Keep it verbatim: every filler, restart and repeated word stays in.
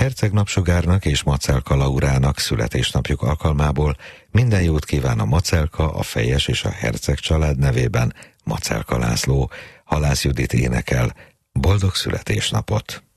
Herceg Napsugárnak és Macelka Laurának születésnapjuk alkalmából minden jót kíván a Macelka, a Fejes és a Herceg család nevében Macelka László. Halász Judit énekel. Boldog születésnapot!